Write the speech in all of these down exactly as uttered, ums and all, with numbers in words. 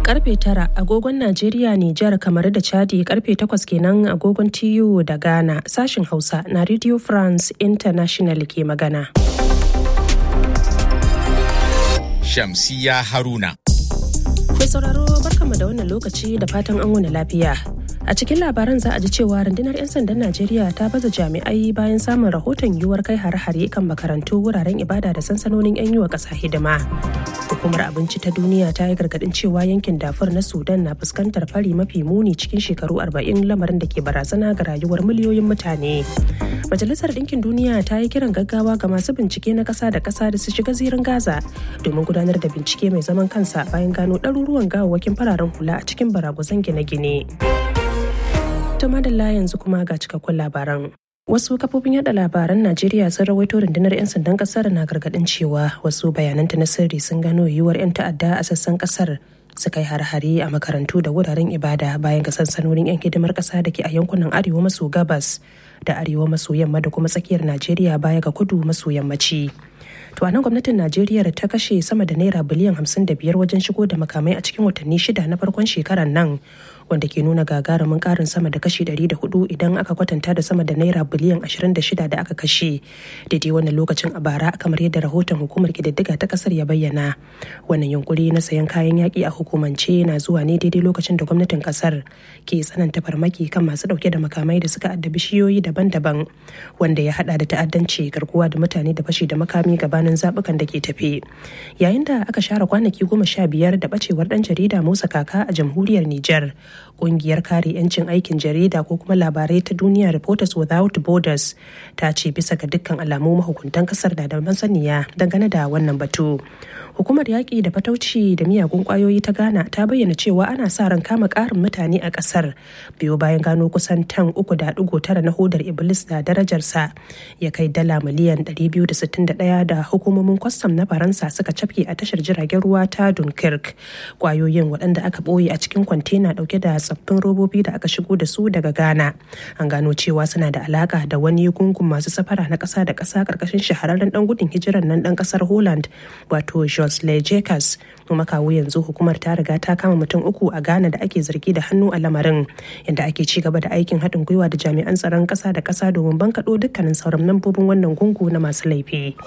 Karfe tara agogon Najeriya, Nijar, kamar da Chadi, karfe takwas kenan agogon T U da Ghana. Sashin Hausa na Radio France International ke magana. Shamsiya Haruna. Mai sauraro barkanmu da wannan lokaci da fatan an wani lafiya. A cikin labaran za a ji cewa rundunar 'yan sandan Najeriya ta baza jami'ai bayan samun rahoton yiwuwar kai hare-hare kan makarantu, wuraren ibada da sansanonin 'yan yi wa ƙasa hidima. Hukumar Abinci ta Duniya ta yi gargaɗin cewa yankin Darfur na Sudan na fuskantar fari mafi muni cikin shekaru arba'in, lamarin da ke barazana ga rayuwar miliyoyin mutane. Majalisar Ɗinkin Duniya ta yi kiran gaggawa ga masu bincike na ƙasa da ƙasa da su shiga zirin Gaza domin gudanar da bincike mai zaman kansa bayan gano ɗaruruwan gawawwakin fararen hula a cikin baraguzan gine-gine. Ta madalla yanzu kuma ga cikakkun labaran. Wasu kafofin yada labaran Najeriya sun rawaito rundunar 'yan sandan kasar na gargadin cewa wasu bayananta na sirri sun gano yiwuwar 'yan ta'adda a sassan kasar su kai har-hare a makarantu da wuraren ibada bayan ga sansanonin 'yan hidimar kasa da ke a yankunan arewa maso gabas da arewa maso yamma da kuma tsakiyar Najeriya baya ga kudu maso yammaci. To a nan gwamnatin Najeriya ta kashe sama da naira biliyan hamsin da biyar wajen shigo da makamai a cikin watanni shida na farkon shekarar nan, wanda ke nuna gagarumin karin sama da kashi ɗari da hudu idan aka kwatanta da sama da naira biliyan ashirin da shida da aka kashe daidai wannan lokacin a bara, kamar yadda rahoton hukumar kididdiga ta kasar ya bayyana. Wannan yunkuri na sayan kayan yaƙi a hukumance na zuwa ne daidai lokacin da gwamnatin kasar ke tsananta farmaki kan masu ɗauke da makamai da suka addabi shiyoyi daban-daban, wanda ya hada da ta'addanci, garkuwa da mutane da fashi da makami gabanin zaɓukan da ke tafe. Yayin da aka share kwanaki goma sha biyar da ɓacewar ɗan jarida Musa Kaka a jamhuriyar Nijar, ƙungiyar kare 'yancin aikin jarida ko kuma labarai ta duniya Reporters Without Borders ta ce bisa ga dukkan alamu mahukuntan kasar da da masaniya dangane da wannan batu. Hukumar yaƙi da fatauci da miyagun ƙwayoyi ta Ghana ta bayyana cewa ana sa ran kama ƙarin mutane a ƙasar biyo bayan gano kusan tan uku da ɗigo tara na hodar Iblis da darajarsa ya kai dala miliyan ɗari biyu da sittin da ɗaya da hukumomin kwastam na Faransa suka cafke a tashar jiragen ruwa ta Dunkirk. Ƙwayoyin waɗanda aka ɓoye a cikin kwantena ɗauke da tsaffin robobi da aka shigo da su daga Ghana. An gano cewa suna da alaƙa da wani gungun masu safara na ƙasa da ƙasa ƙarƙashin shahararren ɗan gudun hijirar nan ɗan ƙasar Holland wato Josley Jacobs. Kuma kawo yanzu hukumar ta riga ta kama mutum uku a Ghana da ake zargi da hannu a lamarin, inda ake ci gaba da aikin haɗin gwiwa da jami'an tsaron ƙasa da ƙasa domin bankaɗo dukkanin sauran membobin wannan gungu na masu laifi.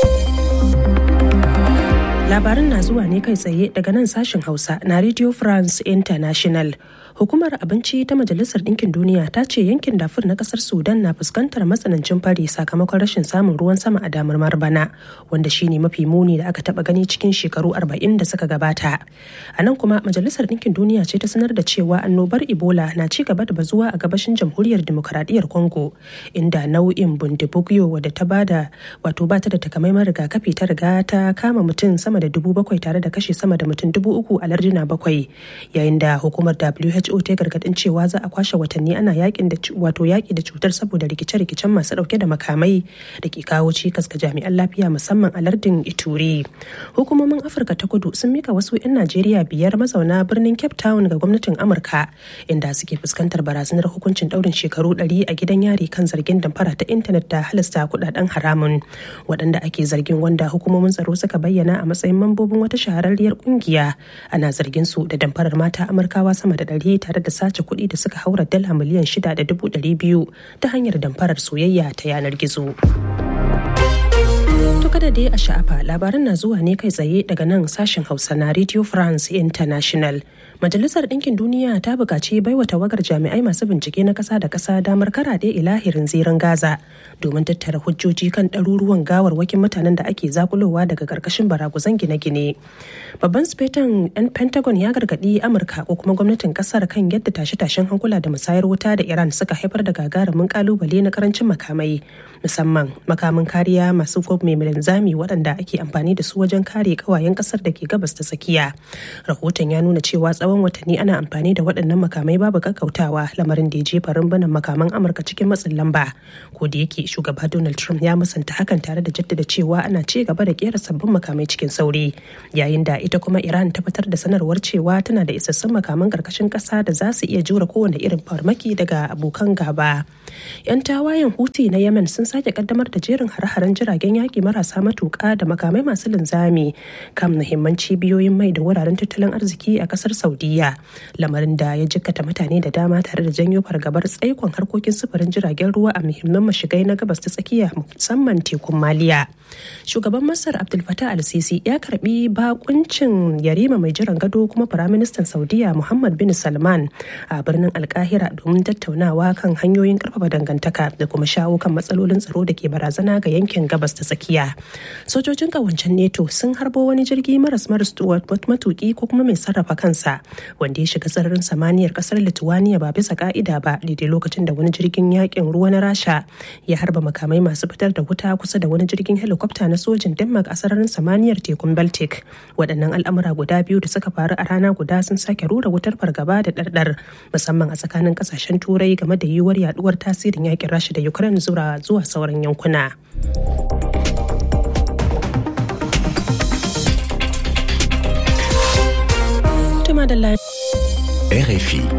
Labarin na zuwa ne kai tsaye daga nan sashen Hausa na Radio France International. Hukumar Abinci ta Majalisar Ɗinkin Duniya ta ce yankin Darfur na ƙasar Sudan na fuskantar matsanancin fari sakamakon rashin samun ruwan sama a damar bana, wanda shine mafi muni da aka taɓa gani cikin shekaru arba'in da suka gabata. A nan kuma Majalisar Ɗinkin Duniya ce ta sanar da cewa annobar Ebola na ci gaba da bazuwa a gabashin Jamhuriyar Dimokuraɗiyyar Congo, inda nau'in Bundibugyo wadda ta bada wato ba ta da takamaiman rigakafi ta riga ta kama mutum sama da dubu bakwai tare da kashe sama da mutum dubu uku a larduna bakwai, yayin da hukumar W H O ta gargadin cewa za a kwashe watanni ana yakin da wato yaki da cutar saboda rikice-rikicen masu dauke da makamai da ke kawo cikas ga jami'an lafiya musamman a lardin Ituri. Hukumomin Afirka ta Kudu sun mika wasu 'yan Najeriya biyar mazauna birnin Cape Town ga gwamnatin Amurka, inda suke fuskantar barazanar hukuncin daurin shekaru ɗari a gidan yari kan zargin damfara ta intanet da halasta kudaden haramun. Waɗanda ake zargin, wanda hukumomin tsaro suka bayyana a matsayin mambobin wata shahararriyar kungiya, ana zargin su da damfarar mata Amurkawa sama da ɗari tare da sace kuɗi da suka haura dala miliyan shida da dubu ɗari biyu ta hanyar damfarar soyayya ta yanar gizo. To kada dai a sha'afa, labaran na zuwa ne kai tsaye daga nan sashen Hausa na Radio France International. Majalisar Ɗinkin Duniya ta buƙaci baiwa tawagar jami'ai masu bincike na ƙasa da ƙasa damar karaɗe ilahirin zirin Gaza domin tattara hujjoji kan ɗaruruwan gawarwakin mutanen da ake zakulowa daga ƙarƙashin baraguzan gine-gine. Babban sufetan 'yan Pentagon ya gargaɗi Amurka ko kuma gwamnatin ƙasar kan yadda tashe-tashen hankula da musayar wuta da Iran suka haifar da gagarumin ƙalubale na ƙarancin makamai, musamman makamin kariya masu mai linzami waɗanda ake amfani da su wajen kare ƙawayen ƙasar da ke gabas ta tsakiya. Rahoton ya nuna cewa tsawon watanni ana amfani da waɗannan makamai babu kakkautawa, lamarin da ya jefa rumbunan makaman Amurka cikin matsin lamba. Ko da yake shugaba Donald Trump ya musanta hakan tare da jaddada cewa ana ci gaba da kera sabbin makamai cikin sauri, yayin da ita kuma Iran ta fitar da sanarwar cewa tana da isassun makaman karkashin ƙasa da za su iya jure kowane irin farmaki daga abokan gaba. 'Yan tawayen Houthi na Yemen sun sake kaddamar da jerin hare-haren jiragen yaƙi marasa marasa matuƙa da makamai masu linzami kan muhimman cibiyoyin mai da wuraren tattalin arziki a ƙasar Saudiya, lamarin da ya jikkata mutane da dama tare da janyo fargabar tsaikon harkokin sufurin jiragen ruwa a muhimman mashigai na gabas ta tsakiya musamman tekun Maliya. Shugaban Masar Abdul Fattah al-Sisi ya karbi bakuncin yarima mai jiran gado kuma Firaministan Saudiya Muhammad bin Salman a birnin Alkahira domin tattaunawa kan hanyoyin karfafa dangantaka da kuma shawo kan matsalolin tsaro da ke barazana ga yankin gabas ta tsakiya. Sojojin kawancen NATO sun harbo wani jirgi maras maras matuki ko kuma mai sarrafa kansa wanda ya shiga sararin samaniyar kasar Lithuania ba bisa ka'ida ba daidai lokacin da wani jirgin yakin ruwa na Rasha ya harba makamai masu fitar da wuta kusa da wani jirgin helikwafta na sojin Denmark a sararin samaniyar tekun Baltic. Waɗannan al'amura guda biyu da suka faru a rana guda sun sake rura wutar fargaba da ɗarɗar musamman a tsakanin ƙasashen turai game da yiwuwar yaduwar tasirin yakin Rasha da Ukraine zuwa zuwa sauran yankuna. R F I.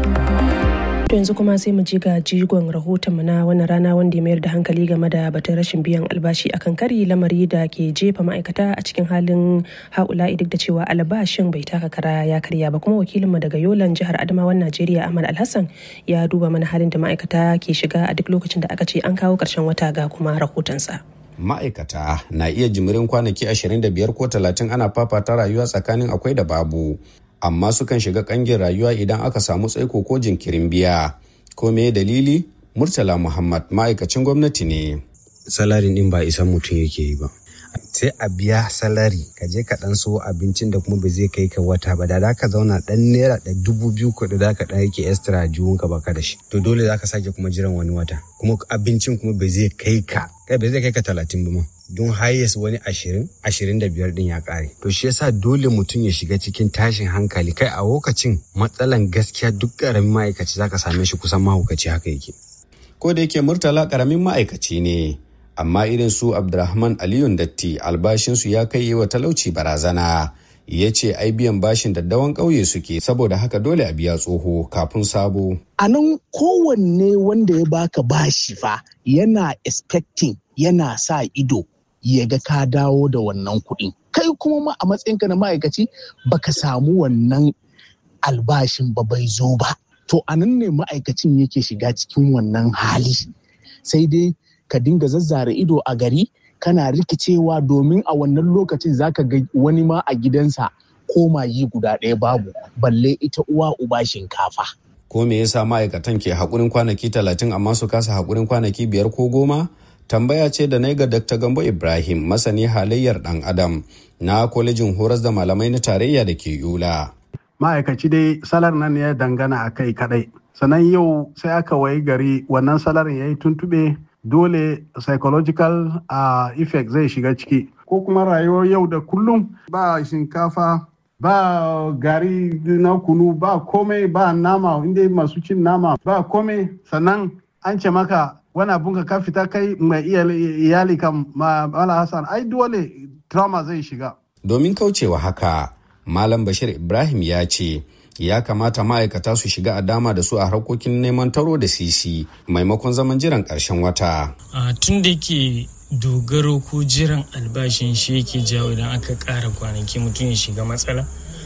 To yanzu kuma sai mu ji ga jigon rahotonmu na wannan rana wanda ya mayar da hankali game da batun rashin biyan albashi akan kari, lamari da ke jefa ma'aikata a cikin halin haula'i duk da cewa albashin bai taka kara ya karya ba. Kuma wakilinmu daga Yolan jihar Adamawan Najeriya Ahmad Alhassan ya duba mana halin da ma'aikata ke shiga a duk lokacin da aka ce an kawo ƙarshen wata ga kuma rahotonsa. Ma'aikata na iya jimirin kwanaki ashirin da biyar ko talatin ana fafata rayuwa tsakanin akwai da babu. Amma sukan shiga kangin rayuwa idan aka samu tsaiko ko jinkirin biya. Ko me dalili? Murtala Muhammad ma'aikacin gwamnati ne. Salarin din ba isan mutum yake yi ba. Sai a biya salari ka je ka dan so abincin da kuma ba zai kai ka wata ba, da ka zauna dan naira da dubu biyu ko da ka dan yake extra jiwon ka baka da shi. To dole zaka sake kuma jiran wani wata. Kuma abincin kuma ba zai kai ka kai ba zai kai ka talatin ba ma. Don highest wani ashirin, ashirin da biyar din ya kare. To shi yasa dole mutum ya shiga cikin tashin hankali. Kai a lokacin matsalan gaskiya duk karamin ma'aikaci zaka same shi kusan mahaukaci haka yake. Ko da yake Murtala karamin ma'aikaci ne, amma irin su Abdurrahman Aliyun Datti albashinsu ya kai wa talauci barazana. Ya ce ai biyan bashin daddawan ƙauye suke, saboda haka dole a biya tsoho kafin sabo. A nan kowanne wanda ya baka bashi fa yana expecting, yana sa ido ya ga ka dawo da wannan kuɗi. Kai kuma ma a matsayinka na ma'aikaci baka samu wannan albashin ba bai zo ba. To a nan ne ma'aikacin yake shiga cikin wannan hali. Sai dai ka dinga zazzara ido a gari kana rikicewa domin a wannan lokacin zaka ga wani ma a gidansa koma yi guda ɗaya babu, balle ita uwa uba shinkafa. Ko me yasa ma'aikatan ke haƙurin kwanaki talatin amma su kasa haƙurin kwanaki biyar ko goma? Tambaya ce da na ga Dakta Gambo Ibrahim, masani halayyar ɗan Adam na kwalejin horas da malamai na tarayya da ke Yola. Ma'aikaci dai salar nan ya dangana a kai kaɗai. Sannan yau sai aka wayi gari wannan salarin ya yi tuntuɓe, dole psychological uh, effect zai shiga ciki. Ko kuma rayuwar yau da kullum ba shinkafa, ba gari na kunu, ba komai, ba nama, inda masu cin nama, ba komai. Sannan an ce maka wani abun ka fita kai mai iyali kan Mala Hassan, ai dole trauma zai shiga. Domin kaucewa haka, Malam Bashir Ibrahim ya ce ya kamata ma'aikata su shiga a dama da su a harkokin neman taro da sisi maimakon zaman jiran ƙarshen wata. Tun da ke dogaro ko jiran albashin shi yake jawo idan aka ƙara kwanaki mutum ya shiga matsala.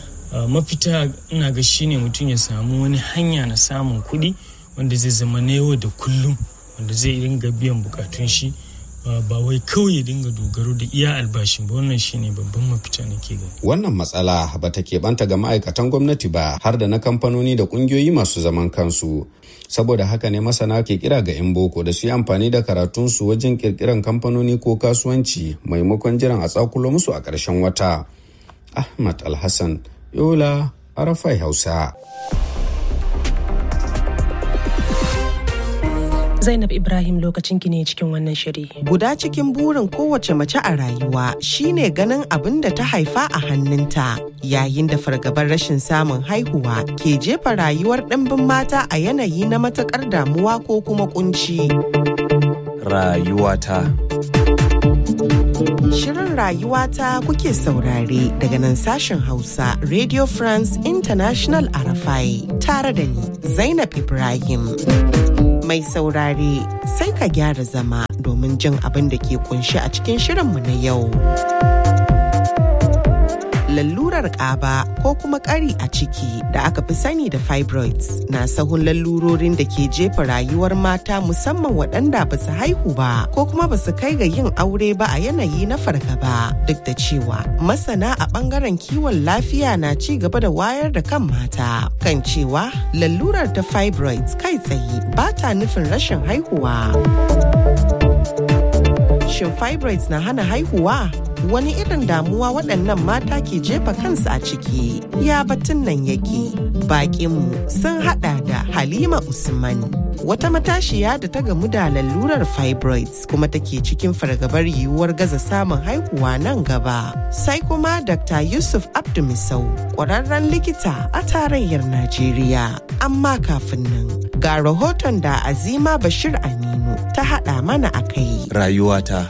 Mafita ina ga shine mutum ya samu wani hanya na samun kuɗi wanda zai zama na yau da kullum, wanda zai dinga biyan bukatun shi, ba wai kawai ya dinga dogaro da iya albashin ba. Wannan shine babban mafita nake gani. Wannan matsala ba ta keɓanta ga ma'aikatan gwamnati ba, har da na kamfanoni da ƙungiyoyi masu zaman kansu. Saboda haka ne masana ke kira ga 'yan boko da su yi amfani da karatunsu wajen ƙirƙiran kamfanoni ko kasuwanci maimakon jiran a tsakulo musu a ƙarshen wata. Ahmad Alhassan, Yola, Arafai Hausa. Zainab Ibrahim, lokacin ki ne cikin wannan shiri. Guda cikin burin kowace mace a rayuwa shine ganin abin da ta haifa a hannunta, yayin da fargabar rashin samun haihuwa ke jefa rayuwar ɗimbin mata a yanayi na matuƙar damuwa ko kuma kunci. Rayuwata. Shirin Rayuwata kuke saurare daga nan sashen Hausa Radio France International Arafai, tare da ni Zainab Ibrahim. Mai saurare sai ka gyara zama domin domin jin abin da ke kunshi a cikin shirinmu na yau. Lalurar ƙaba ko kuma ƙari a ciki da aka fi sani da fibroids na sahun lalurorin da ke jefa rayuwar mata musamman waɗanda ba su haihu ba ko kuma ba su kai ga yin aure ba a yanayi na fargaba, duk da cewa masana a ɓangaren kiwon lafiya na ci gaba da wayar da kan mata kan cewa lalurar ta fibroids kai tsaye ba ta nufin rashin haihuwa. Shin fibroids na hana haihuwa? Wani irin damuwa waɗannan mata ke jefa kansu a ciki? Ya batun nan yake. Baƙinmu sun haɗa da Halima Usman, wata matashiya da ta gamu da lalurar fibroids kuma take cikin fargabar yiwuwar gaza samun haihuwa nan gaba. Sai kuma Doctor Yusuf Abdu Misau, ƙwararren likita a tarayyar Najeriya. Amma kafin nan, ga rahoton da Azima Bashir Aminu ta haɗa mana a kai. Rayuwata.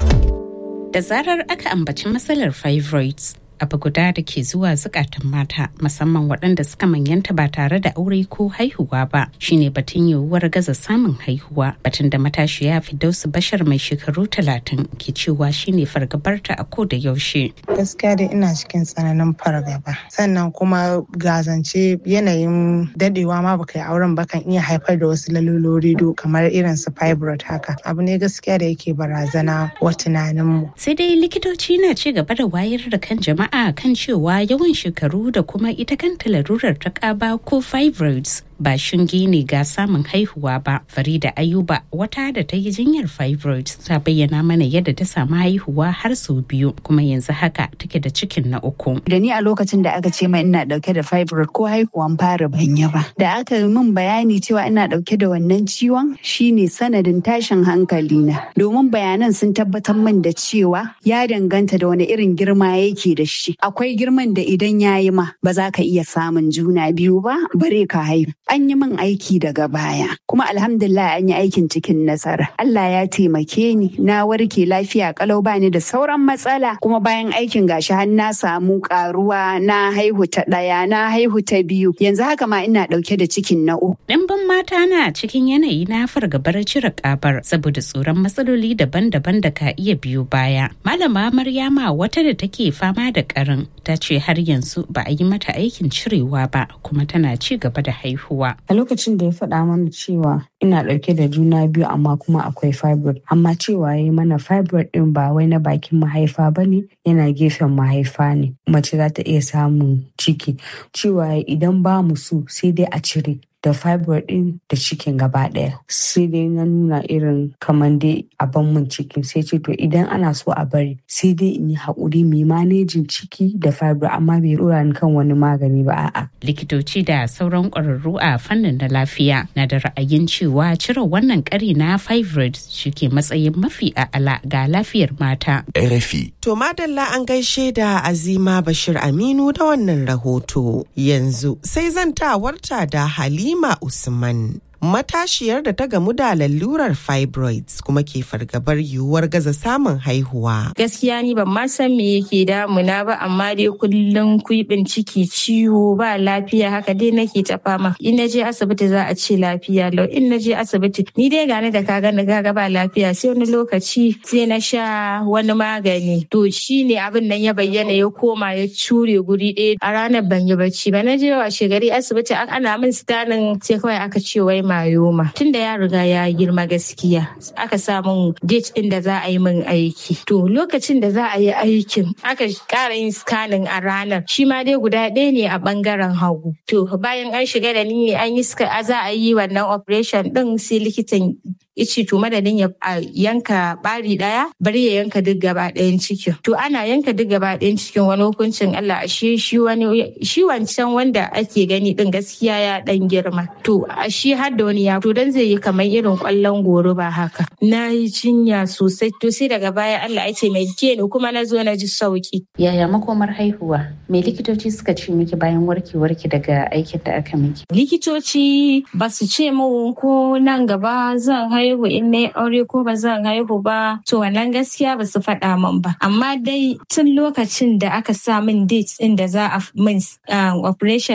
Da zarar aka ambaci matsalar fibroids, abu guda da ke zuwa zukatan mata musamman waɗanda suka manyanta ba tare da aure ko haihuwa ba shine batun yiwuwar gaza samun haihuwa, batun da matashiya Fidausu Bashar mai shekaru talatin ke cewa shine fargabarta a ko da yaushe. Gaskiya dai ina cikin tsananin fargaba, sannan kuma gazance yanayin dadewa ma baka yi auren ba kan iya haifar da wasu lalurori kamar irin su fibroid haka. Abu ne gaskiya da yake barazana wa tunaninmu. Sai dai likitoci na ci gaba da wayar da kan jama'a a kan cewa yawan shekaru da kuma ita kanta larurar ta ƙaba ko fibroids ba shinge ne ga samun haihuwa ba. Farida Ayuba, wata da ta yi jinyar fibroids, ta bayyana mana yadda ta samu haihuwa har sau biyu kuma yanzu haka take da cikin na uku. Da ni a lokacin da aka ce mai ina dauke da fibroid ko haihuwan fara ban yi ba. Da aka yi min bayani cewa ina dauke da wannan ciwon shine sanadin tashin hankali na. Domin bayanan sun tabbatar min da cewa ya danganta da wani irin girma yake da shi. Akwai girman da idan yayi ma ba za ka iya samun juna biyu ba bare ka haihu. An yi min aiki daga baya kuma alhamdulillah an yi aikin cikin nasara. Allah ya taimake ni na warke lafiya kalau bani da sauran matsala kuma bayan aikin gashi har na samu karuwa, na haihu ta daya, na haihu ta biyu, yanzu haka ma ina dauke da cikin na uku. Dimbin mata na cikin yanayi na fargabar cire kabar saboda tsoron matsaloli daban-daban da ka iya biyo baya. Malama Maryama, wata da take fama da karin, ta ce har yanzu ba a yi mata aikin cirewa ba kuma tana ci gaba da haihuwa. A lokacin da ya faɗa mana cewa ina ɗauke da juna biyu amma kuma akwai fibroid, amma cewa ya yi mana fibroid ɗin ba wai na bakin mahaifa ba ne, yana gefen mahaifa ne. Mace za ta iya samun ciki. Cewa idan ba mu so sai dai a cire da fibroid din da cikin gaba daya. Sai dai na nuna irin kamar dai a ban mun cikin, sai ce to idan ana so a bari sai dai in yi haƙuri mai manejin ciki da fibroid, amma bai dora ni kan wani magani ba a'a. Likitoci da sauran ƙwararru a fannin na lafiya na da ra'ayin cewa cire wannan ƙari na fibroid shike matsayin mafi a'ala ga lafiyar mata. R F I. To madalla an gaishe da Azima Bashir Aminu da wannan rahoto. Yanzu sai zantawarta da Halima Usman, matashiyar da ta gamu da lalurar fibroids kuma ke fargabar yiwuwar gaza samun haihuwa. Gaskiya ni ban ma san me yake damuna ba, amma dai kullum kuibin ciki, ciwo, ba lafiya, haka dai nake ta fama. In naje asibiti za a ce lafiya lau, in naje asibiti ni dai gane da kaga na gaga ba lafiya, sai wani lokaci sai na sha wani magani. To shine abin nan ya bayyana, ya koma ya cure guri ɗaya. A ranar ban yi bacci ba, na je washe gari asibiti ana min scanning sai kawai aka ce wai mayoma. Tunda ya riga ya girma gaskiya aka samun date din da za a yi min aiki. To lokacin da za a yi aikin aka ƙara yin scanning a ranar, shi ma dai guda ɗaya ne a ɓangaren hagu. To bayan an shiga da ni an yi za a yi wannan operation din, sai likitan ice to madadin ya yanka bari daya bari ya yanka duk gaba ɗayan cikin. To ana yanka duk gaba ɗayan cikin, wani hukuncin Allah, ashe shi wani shi wancan wanda ake gani din gaskiya ya dan girma. To ashe har da wani ya to dan zai yi kamar irin kwallon goro ba haka. Na yi jinya sosai, to sai daga baya Allah ya ce mai ke ni kuma na zo na ji sauki. Yaya makomar haihuwa? Me likitoci suka ce miki bayan warkewarki daga aikin da aka miki? Likitoci ba su ce mu ko nan gaba zan haihu in na aure ko ba zan haihu ba, to wannan gaskiya ba su faɗa min ba. Amma dai tun lokacin da aka sa min date ɗin da za a min operation ɗin,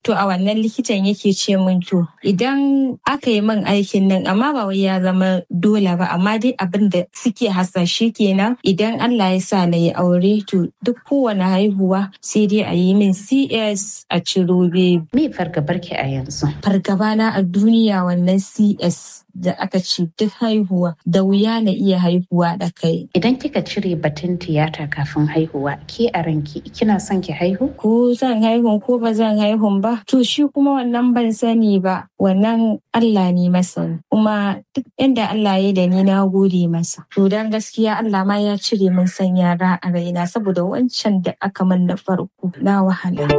To a wannan likitan yake ce min to idan aka yi min aikin nan amma ba wai ya zama dole ba amma dai abin da suke hasashe kenan idan Allah ya sa na yi aure to duk kowane haihuwa sai dai a yi min C S a ciro baby. Me fargabar ki a yanzu? Fargaba na a duniya wannan C S da aka ce duk haihuwa da wuya na iya haihuwa da kai. Idan kika cire batun tiyata kafin haihuwa ke a ranki kina son ki haihu? Ko zan haihu ko ba zan haihu ba to shi kuma wannan ban sani ba wannan Allah ne masa kuma duk inda Allah ya da ni na gode masa. To dan gaskiya Allah ma ya cire min san yara a raina saboda wancan da aka min na farko na wahala.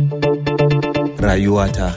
Rayuwata.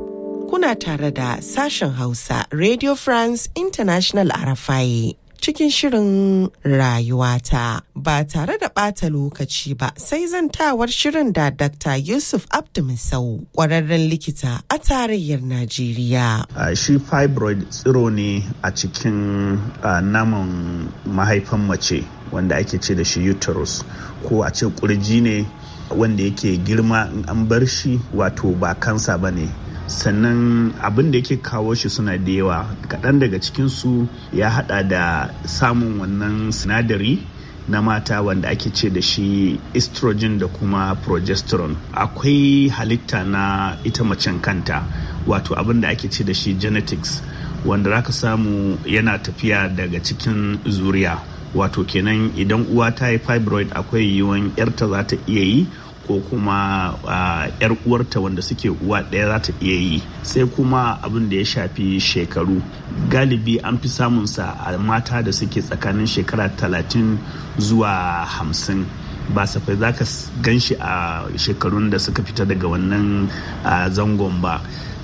Kuna tare da sashen Hausa Radio France International R F I cikin shirin rayuwata ba tare da ɓata lokaci ba sai zantawar shirin da Doctor Yusuf Abdu Misau ƙwararren likita a tarayyar Najeriya. Uh, shi fibroid tsiro ne a cikin uh, naman mahaifan mace wanda ake ce da shi uterus ko a ce kurji ne wanda yake girma in an bar shi wato ba kansa ba ne. Sannan abin da yake kawo shi suna da yawa kaɗan daga cikinsu ya haɗa da samun wannan sinadari na mata wanda ake ce da shi estrogen da kuma progesterone. Akwai halitta na ita macen kanta wato abin da ake ce da shi genetics wanda zaka samu yana tafiya daga cikin zuriya wato kenan idan uwa ta yi fibroid akwai yiwuwan yarta za ta iya yi ko kuma uh, yar uwarta wanda suke uwa ɗaya za ta iya yi. Sai kuma abin da ya shafi shekaru galibi an fi samun sa a mata da suke tsakanin shekara talatin zuwa hamsin ba safai za ka gan shi a shekarun da suka fita daga wannan uh, zangon ba.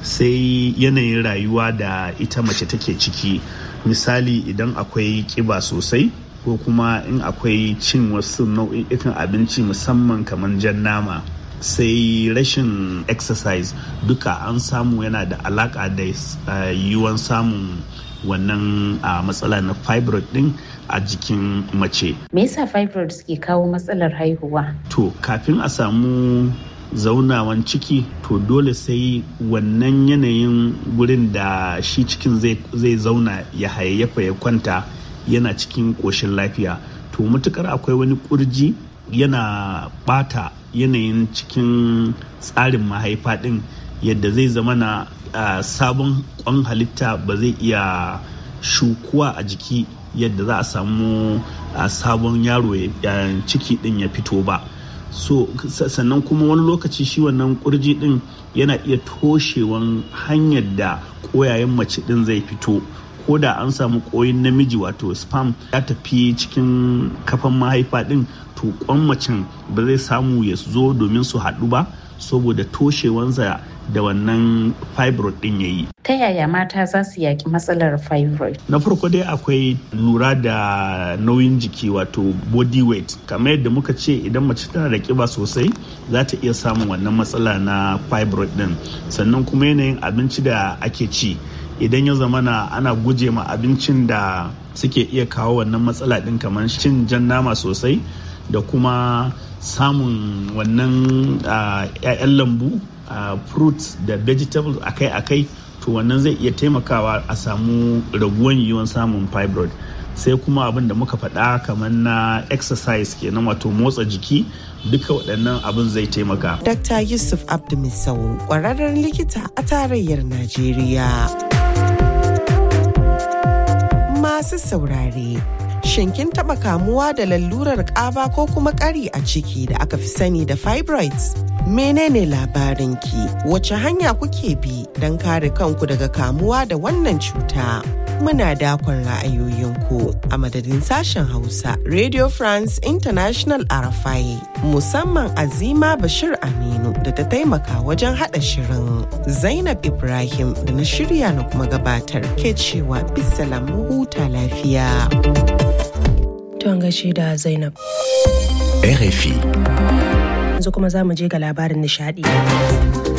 Sai yanayin rayuwa da ita mace take ciki, misali idan akwai kiba sosai ko kuma in akwai cin wasu nau'ikan abinci musamman kamar jan nama, sai rashin exercise duka an samu yana da alaka da uh, yiwuwan samun wannan uh, matsala na fibroid din a jikin mace. Me yasa fibroid suke kawo matsalar haihuwa? To kafin a samu zaunawan ciki to dole sai wannan yanayin gurin da shi cikin zai zauna ya hayayyafa ya kwanta yana cikin ƙoshin lafiya. To matukar akwai wani ƙurji yana ɓata yanayin cikin tsarin mahaifa ɗin yadda zai zama na uh, sabon ƙwan halitta ba zai iya shukuwa a jiki yadda za a samu uh, sabon yaro uh, ciki ɗin ya fito ba. So sannan kuma wani lokaci shi wannan ƙurji ɗin yana iya toshewan hanyar da ƙoyayen mace ɗin zai fito. Ko da an samu koyin namiji wato sperm ya tafi cikin kafan mahaifa din to kwan macen ba zai samu ya zo domin su haɗu ba saboda toshewansa da wannan fibroid din yayi. Ta yaya mata za su yaki matsalar fibroid? Na farko dai akwai lura da nauyin jiki wato body weight. Kamar yadda muka ce idan mace tana da kiba sosai za ta iya samun wannan matsala na fibroid din. Sannan kuma yanayin abinci da ake ci. Idan ya zamana ana guje ma abincin da suke iya kawo wannan matsala din kamar cin jan nama sosai da kuma samun wannan ƴaƴan lambu fruits da vegetables akai-akai to wannan zai iya taimakawa a samu raguwan yiwuwan samun fibroid. Sai kuma abin da muka faɗa kamar na exercise kenan wato motsa jiki duka waɗannan abin zai taimaka. Doctor Yusuf Abdu Misau ƙwararren likita a tarayyar Najeriya. Masu saurare, shin kin taɓa kamuwa da lalurar ƙaba ko kuma ƙari a ciki da aka fi sani da fibroids? Menene labarinki? Wace hanya kuke bi don kare kanku daga kamuwa da wannan cuta? Muna dakon ra'ayoyinku a madadin sashen Hausa Radio France International R F I musamman Azima Bashir Aminu da ta taimaka wajen haɗa shirin. Zainab Ibrahim da na shirya na kuma gabatar ke cewa bisalam huta lafiya. Tuwon gaishe da Zainab. R F I. Yanzu kuma za mu je ga labarin nishadi.